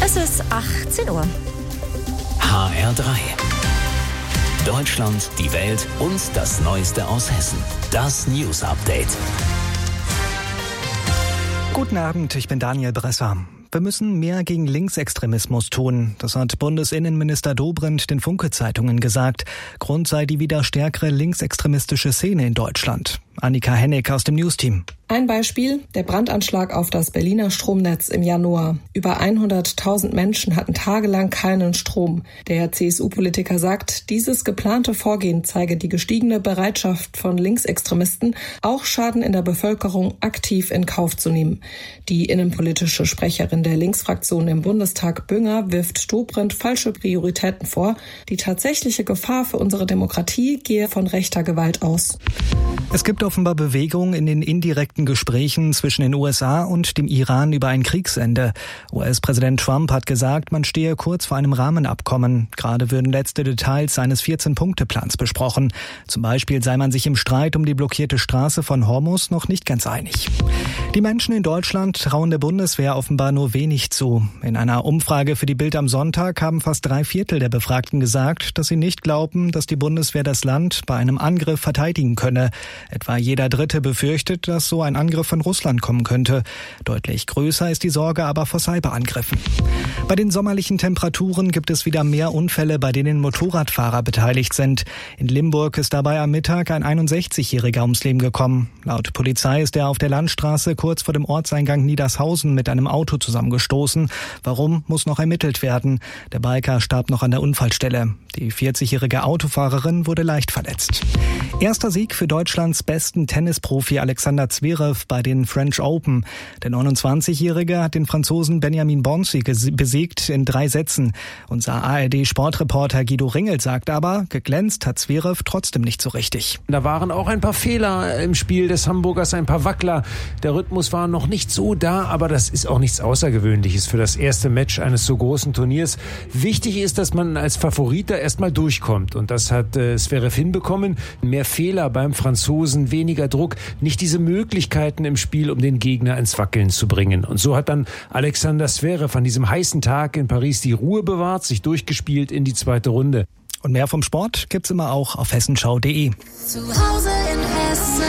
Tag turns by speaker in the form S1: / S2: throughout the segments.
S1: Es ist 18 Uhr.
S2: HR3. Deutschland, die Welt und das Neueste aus Hessen. Das News Update.
S3: Guten Abend, ich bin Daniel Bresser. Wir müssen mehr gegen Linksextremismus tun. Das hat Bundesinnenminister Dobrindt den Funke-Zeitungen gesagt. Grund sei die wieder stärkere linksextremistische Szene in Deutschland. Annika Hennig aus dem Newsteam.
S4: Ein Beispiel, der Brandanschlag auf das Berliner Stromnetz im Januar. Über 100.000 Menschen hatten tagelang keinen Strom. Der CSU-Politiker sagt, dieses geplante Vorgehen zeige die gestiegene Bereitschaft von Linksextremisten, auch Schaden in der Bevölkerung aktiv in Kauf zu nehmen. Die innenpolitische Sprecherin der Linksfraktion im Bundestag, Bünger, wirft Dobrindt falsche Prioritäten vor. Die tatsächliche Gefahr für unsere Demokratie gehe von rechter Gewalt aus.
S3: Es gibt offenbar Bewegung in den indirekten Gesprächen zwischen den USA und dem Iran über ein Kriegsende. US-Präsident Trump hat gesagt, man stehe kurz vor einem Rahmenabkommen. Gerade würden letzte Details seines 14-Punkte-Plans besprochen. Zum Beispiel sei man sich im Streit um die blockierte Straße von Hormuz noch nicht ganz einig. Die Menschen in Deutschland trauen der Bundeswehr offenbar nur wenig zu. In einer Umfrage für die Bild am Sonntag haben fast 3/4 der Befragten gesagt, dass sie nicht glauben, dass die Bundeswehr das Land bei einem Angriff verteidigen könne. Etwa jeder Dritte befürchtet, dass so ein Angriff von Russland kommen könnte. Deutlich größer ist die Sorge aber vor Cyberangriffen. Bei den sommerlichen Temperaturen gibt es wieder mehr Unfälle, bei denen Motorradfahrer beteiligt sind. In Limburg ist dabei am Mittag ein 61-Jähriger ums Leben gekommen. Laut Polizei ist er auf der Landstraße kurz vor dem Ortseingang Niedershausen mit einem Auto zusammengestoßen. Warum, muss noch ermittelt werden. Der Biker starb noch an der Unfallstelle. Die 40-jährige Autofahrerin wurde leicht verletzt. Erster Sieg für Deutschlands besten Tennisprofi Alexander Zverev bei den French Open. Der 29-Jährige hat den Franzosen Benjamin Bonzi besiegt in 3 Sätzen. Unser ARD-Sportreporter Guido Ringel sagt aber, geglänzt hat Zverev trotzdem nicht so richtig.
S5: Da waren auch ein paar Fehler im Spiel des Hamburgers, ein paar Wackler. Der Rhythmus war noch nicht so da, aber das ist auch nichts Außergewöhnliches für das erste Match eines so großen Turniers. Wichtig ist, dass man als Favorit da erstmal durchkommt. Und das hat Zverev hinbekommen. Mehr Fehler beim Franzosen, weniger Druck, nicht diese Möglichkeiten im Spiel, um den Gegner ins Wackeln zu bringen. Und so hat dann Alexander Zverev an diesem heißen Tag in Paris die Ruhe bewahrt, sich durchgespielt in die zweite Runde.
S3: Und mehr vom Sport gibt's immer auch auf hessenschau.de.
S1: Zu Hause in Hessen.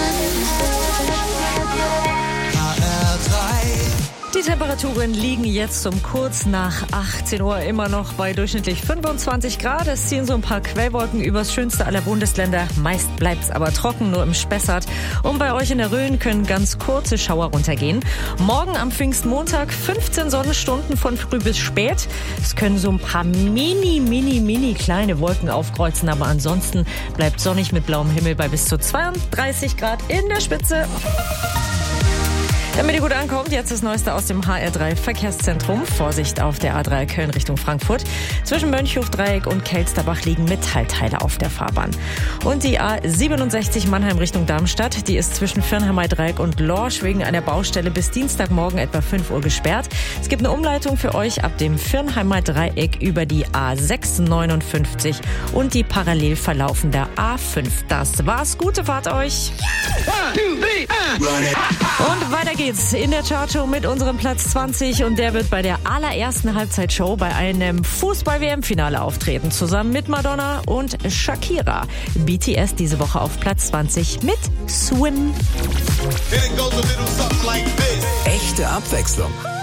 S1: Die Temperaturen liegen jetzt um kurz nach 18 Uhr immer noch bei durchschnittlich 25 Grad. Es ziehen so ein paar Quellwolken übers schönste aller Bundesländer. Meist bleibt's aber trocken, nur im Spessart. Und bei euch in der Rhön können ganz kurze Schauer runtergehen. Morgen am Pfingstmontag 15 Sonnenstunden von früh bis spät. Es können so ein paar mini kleine Wolken aufkreuzen, aber ansonsten bleibt sonnig mit blauem Himmel bei bis zu 32 Grad in der Spitze. Damit ihr gut ankommt, jetzt das Neueste aus dem HR3 Verkehrszentrum. Vorsicht auf der A3 Köln Richtung Frankfurt. Zwischen Mönchhof-Dreieck und Kelsterbach liegen Metallteile auf der Fahrbahn. Und die A67 Mannheim Richtung Darmstadt, die ist zwischen Firnheimer Dreieck und Lorsch wegen einer Baustelle bis Dienstagmorgen etwa 5 Uhr gesperrt. Es gibt eine Umleitung für euch ab dem Firnheimer Dreieck über die A659 und die parallel verlaufende A5. Das war's. Gute Fahrt euch. Und weiter geht's in der Chartshow mit unserem Platz 20 und der wird bei der allerersten Halbzeitshow bei einem Fußball-WM-Finale auftreten, zusammen mit Madonna und Shakira. BTS diese Woche auf Platz 20 mit Swim.
S2: Echte Abwechslung.